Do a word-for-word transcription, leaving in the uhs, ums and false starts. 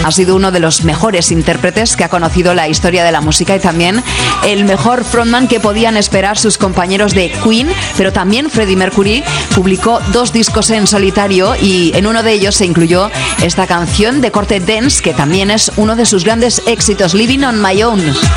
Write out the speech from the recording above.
Ha sido uno de los mejores intérpretes que ha conocido la historia de la música y también el mejor frontman que podían esperar sus compañeros de Queen, pero también Freddie Mercury publicó dos discos en solitario y en uno de ellos se incluyó esta canción de corte dance que también es uno de sus grandes éxitos, Living on My Own.